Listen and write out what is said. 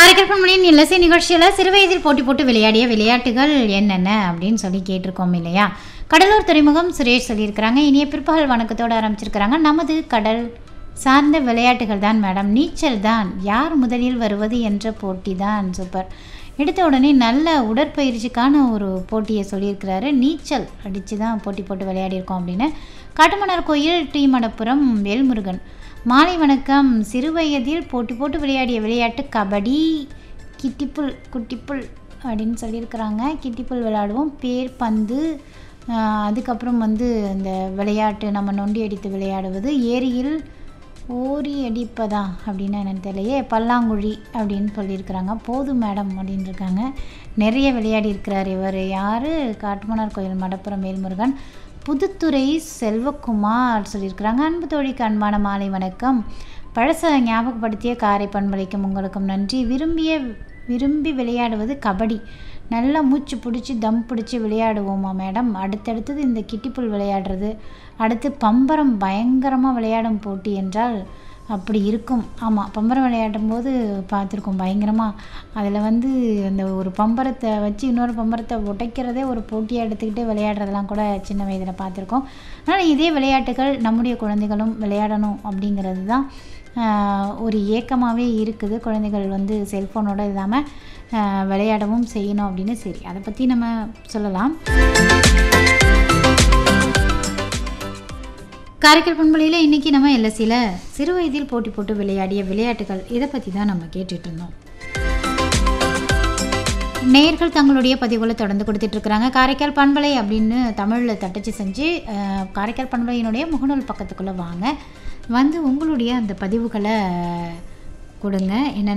காரைக்கால் இலசை நிகழ்ச்சியில் சிறுவயதில் போட்டி போட்டு விளையாடிய விளையாட்டுகள் என்னென்ன அப்படின்னு சொல்லி கேட்டிருக்கோம் இல்லையா. கடலூர் துறைமுகம் சுரேஷ் சொல்லியிருக்கிறாங்க. இனிய பிற்பகல் வணக்கத்தோடு ஆரம்பிச்சிருக்கிறாங்க. நமது கடல் சார்ந்த விளையாட்டுகள் தான் மேடம், நீச்சல் தான், யார் முதலில் வருவது என்ற போட்டி தான். சூப்பர். எடுத்த உடனே நல்ல உடற்பயிற்சிக்கான ஒரு போட்டியை சொல்லியிருக்கிறாரு. நீச்சல் அடித்து தான் போட்டி போட்டு விளையாடியிருக்கோம் அப்படின்னு. காட்டுமன்னார் கோயில் டி மடப்புரம் வேல்முருகன், மாலை வணக்கம். சிறுவயதில் போட்டி போட்டு விளையாடிய விளையாட்டு கபடி, கிட்டிப்புல் குட்டிப்புல் அப்படின்னு சொல்லியிருக்கிறாங்க. கிட்டிப்புல் விளையாடுவோம், பேர் பந்து, அதுக்கப்புறம் இந்த விளையாட்டு நம்ம நொண்டி அடித்து விளையாடுவது, ஏரியில் ஓரி அடிப்பதா அப்படின்னு என்னென்னு தெரியலையே, பல்லாங்குழி அப்படின்னு சொல்லியிருக்கிறாங்க. போதும் மேடம் அப்படின்னு இருக்காங்க. நிறைய விளையாடி இருக்கிறார் இவர். யார்? காட்டுமன்னார் கோயில் மடப்புரம் வேல்முருகன். புதுத்துறை செல்வகுமார் சொல்லியிருக்கிறாங்க. அன்பு தோழிக்கு அன்பான மாலை வணக்கம். பழச ஞாபகப்படுத்திய காரை பண்பலைக்கும் உங்களுக்கும் நன்றி. விரும்பி விளையாடுவது கபடி. நல்லா மூச்சு பிடிச்சி தம் பிடிச்சி விளையாடுவோமா மேடம். அடுத்தடுத்தது இந்த கிட்டிப்புல் விளையாடுறது, அடுத்து பம்பரம் பயங்கரமாக விளையாடும் போட்டி என்றால் அப்படி இருக்கும். ஆமாம், பம்பரம் விளையாடும் போது பார்த்துருக்கோம் பயங்கரமாக. அதில் அந்த ஒரு பம்பரத்தை வச்சு இன்னொரு பம்பரத்தை உடைக்கிறதே ஒரு போட்டியாக எடுத்துக்கிட்டு விளையாடுறதெல்லாம் கூட சின்ன வயதில் பார்த்துருக்கோம். ஆனால் இதே விளையாட்டுகள் நம்முடைய குழந்தைகளும் விளையாடணும் அப்படிங்கிறது தான் ஒரு ஏக்கமாகவே இருக்குது. குழந்தைகள் செல்ஃபோனோடு இல்லாமல் விளையாடவும் செய்யணும் அப்படின்னு. சரி, அதை பற்றி நம்ம சொல்லலாம். காரைக்கால் பண்பலையில் இன்றைக்கி நம்ம எல்எஸ்சியில் சிறு வயதில் போட்டி போட்டு விளையாடிய விளையாட்டுகள் இதை பற்றி தான் நம்ம கேட்டுட்டு இருந்தோம். நேயர்கள் தங்களுடைய பதிவுகளை தொடர்ந்து கொடுத்துட்ருக்குறாங்க. காரைக்கால் பண்பலை அப்படின்னு தமிழில் தட்டச்சு செஞ்சு காரைக்கால் பண்பலையினுடைய முகநூல் பக்கத்துக்குள்ளே வாங்க, உங்களுடைய அந்த பதிவுகளை கொடுங்க. என்னென்ன